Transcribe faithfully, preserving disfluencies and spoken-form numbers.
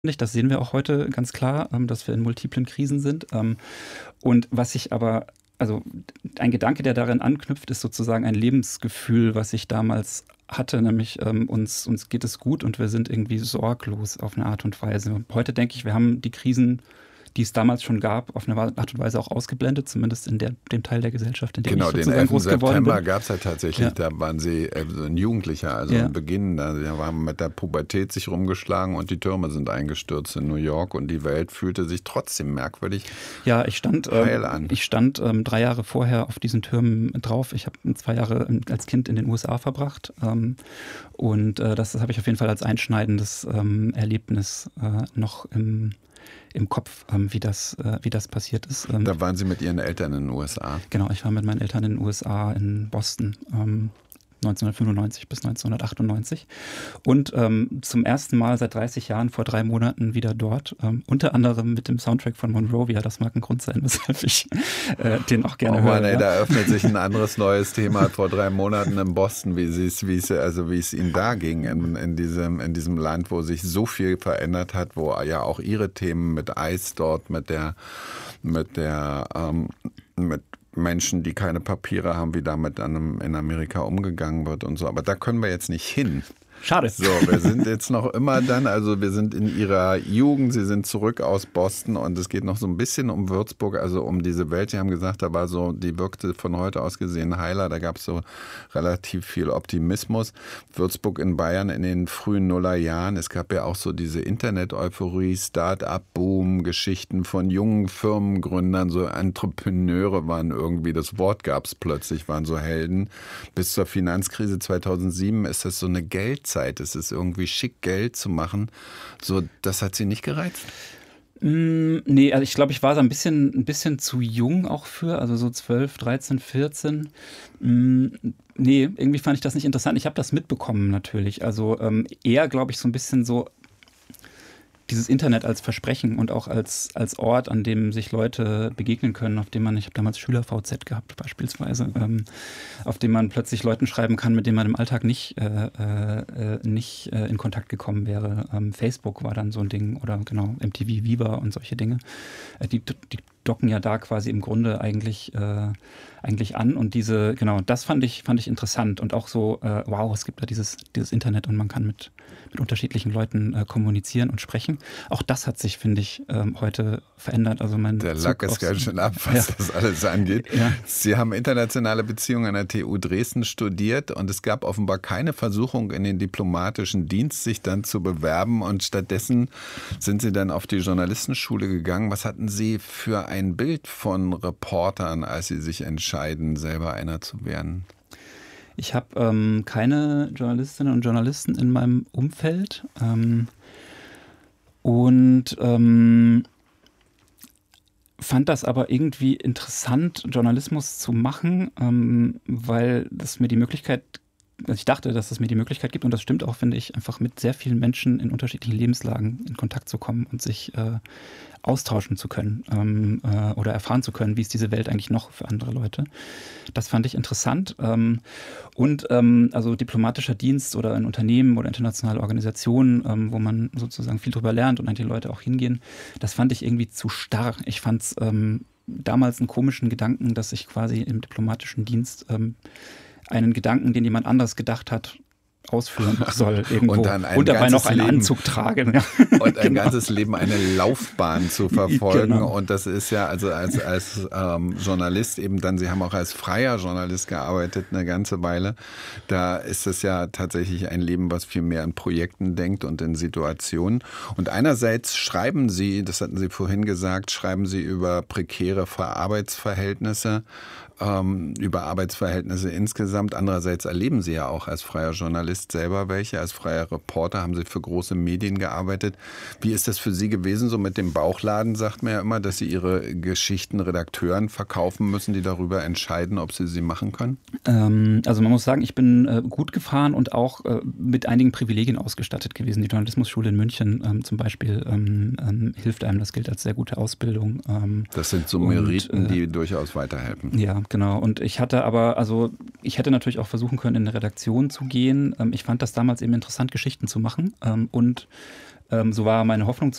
Das sehen wir auch heute ganz klar, ähm, dass wir in multiplen Krisen sind. Ähm, und was ich aber, also ein Gedanke, der darin anknüpft, ist sozusagen ein Lebensgefühl, was ich damals hatte, nämlich ähm, uns, uns geht es gut und wir sind irgendwie sorglos auf eine Art und Weise. Heute denke ich, wir haben die Krisen, die es damals schon gab, auf eine Art und Weise auch ausgeblendet, zumindest in der, dem Teil der Gesellschaft, in dem genau, ich sozusagen den groß geworden September bin. gab es ja tatsächlich, Ja. da waren sie äh, so ein Jugendlicher, also Ja. am Beginn, da da haben mit der Pubertät sich rumgeschlagen und die Türme sind eingestürzt in New York und die Welt fühlte sich trotzdem merkwürdig Ja, ich stand, heil ähm, an. ich stand ähm, drei Jahre vorher auf diesen Türmen drauf. Ich habe zwei Jahre ähm, als Kind in den U S A verbracht ähm, und äh, das, das habe ich auf jeden Fall als einschneidendes ähm, Erlebnis äh, noch im, im Kopf, ähm, wie das, äh, wie das passiert ist. Ähm, Da waren Sie mit Ihren Eltern in den U S A. genau, ich war mit meinen Eltern in den U S A, in Boston, ähm, neunzehnhundertfünfundneunzig bis neunzehnhundertachtundneunzig und ähm, zum ersten Mal seit dreißig Jahren vor drei Monaten wieder dort, ähm, unter anderem mit dem Soundtrack von Monrovia. Das mag ein Grund sein, weshalb ich äh, den auch gerne Oh Mann, höre. ey, Ja. da öffnet sich ein anderes neues Thema vor drei Monaten in Boston, wie es, wie es, also wie es Ihnen da ging in, in, diesem, in diesem Land, wo sich so viel verändert hat, wo ja auch Ihre Themen mit Eis dort, mit der, mit der, ähm, mit Menschen, die keine Papiere haben, wie damit dann in Amerika umgegangen wird und so. Aber da können wir jetzt nicht hin. Schade. So, wir sind jetzt noch immer dann, also wir sind in ihrer Jugend, Sie sind zurück aus Boston und es geht noch so ein bisschen um Würzburg, also um diese Welt. Sie haben gesagt, da war so, die wirkte von heute aus gesehen heiler, da gab es so relativ viel Optimismus. Würzburg in Bayern in den frühen Nullerjahren, es gab ja auch so diese Internet-Euphorie, Start-up-Boom, Geschichten von jungen Firmengründern, so Entrepreneure waren irgendwie, das Wort gab es plötzlich, waren so Helden. Bis zur Finanzkrise zweitausendsieben ist das so eine Geld Zeit. Es ist irgendwie schick, Geld zu machen. So, das hat Sie nicht gereizt? Mm, nee, also ich glaube, ich war da ein bisschen, ein bisschen zu jung auch für, also so zwölf, dreizehn, vierzehn. Mm, nee, irgendwie fand ich das nicht interessant. Ich habe das mitbekommen natürlich. Also ähm, eher, glaube ich, so ein bisschen so dieses Internet als Versprechen und auch als, als Ort, an dem sich Leute begegnen können, auf dem man, ich habe damals Schüler-V Z gehabt beispielsweise, ähm, auf dem man plötzlich Leuten schreiben kann, mit denen man im Alltag nicht, äh, äh, nicht äh, in Kontakt gekommen wäre. Ähm, Facebook war dann so ein Ding oder genau, M T V Viva und solche Dinge. Äh, die, die docken ja da quasi im Grunde eigentlich, äh, eigentlich an und diese, genau, das fand ich, fand ich interessant und auch so, äh, wow, es gibt da dieses, dieses Internet und man kann mit, mit unterschiedlichen Leuten äh, kommunizieren und sprechen. Auch das hat sich, finde ich, ähm, heute verändert. Also mein Der Bezug Lack ist aufs- ganz schön ab, was Ja. das alles angeht. Ja. Sie haben internationale Beziehungen an der T U Dresden studiert und es gab offenbar keine Versuchung in den diplomatischen Dienst, sich dann zu bewerben und stattdessen sind Sie dann auf die Journalistenschule gegangen. Was hatten Sie für ein Bild von Reportern, als Sie sich entscheiden, selber einer zu werden? Ich habe ähm, keine Journalistinnen und Journalisten in meinem Umfeld. Ähm, und ähm, fand das aber irgendwie interessant, Journalismus zu machen, ähm, weil das mir die Möglichkeit, also ich dachte, dass es mir die Möglichkeit gibt, und das stimmt auch, finde ich, einfach mit sehr vielen Menschen in unterschiedlichen Lebenslagen in Kontakt zu kommen und sich äh, austauschen zu können ähm, äh, oder erfahren zu können, wie ist diese Welt eigentlich noch für andere Leute. Das fand ich interessant. Ähm, und ähm, also diplomatischer Dienst oder in Unternehmen oder internationale Organisationen, ähm, wo man sozusagen viel drüber lernt und an die Leute auch hingehen, das fand ich irgendwie zu starr. Ich fand es ähm, damals einen komischen Gedanken, dass ich quasi im diplomatischen Dienst ähm, einen Gedanken, den jemand anders gedacht hat, ausführen soll irgendwo. Und dann ein und dabei noch ganzes einen Leben- Anzug tragen. Ja. Und ein Genau. ganzes Leben eine Laufbahn zu verfolgen. Genau. Und das ist ja also als, als ähm, Journalist eben dann, Sie haben auch als freier Journalist gearbeitet eine ganze Weile. Da ist es ja tatsächlich ein Leben, was viel mehr in Projekten denkt und in Situationen. Und einerseits schreiben Sie, das hatten Sie vorhin gesagt, schreiben Sie über prekäre Arbeitsverhältnisse, ähm, über Arbeitsverhältnisse insgesamt. Andererseits erleben Sie ja auch als freier Journalist selber welche. Als freier Reporter haben Sie für große Medien gearbeitet. Wie ist das für Sie gewesen, so mit dem Bauchladen, sagt man ja immer, dass Sie Ihre Geschichten Redakteuren verkaufen müssen, die darüber entscheiden, ob Sie sie machen können? Ähm, also man muss sagen, ich bin äh, gut gefahren und auch äh, mit einigen Privilegien ausgestattet gewesen. Die Journalismusschule in München ähm, zum Beispiel ähm, ähm, hilft einem, das gilt als sehr gute Ausbildung. Ähm, Das sind so und, Meriten, äh, die durchaus weiterhelfen. Ja, genau. Und ich hatte aber, also ich hätte natürlich auch versuchen können, in eine Redaktion zu gehen. Ähm, ich fand das damals eben interessant, Geschichten zu machen. Ähm, und Ähm, so war meine Hoffnung